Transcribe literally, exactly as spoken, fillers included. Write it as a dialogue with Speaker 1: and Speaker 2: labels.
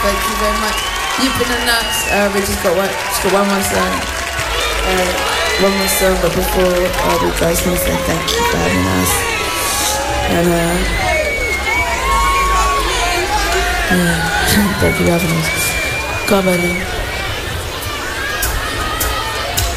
Speaker 1: Thank you very much. You've been a nice. Uh, we just got one. Just got one more song. Uh, one more song, but before uh, we guys want to say thank you for having us. And uh, yeah, thank you for having us. Come on.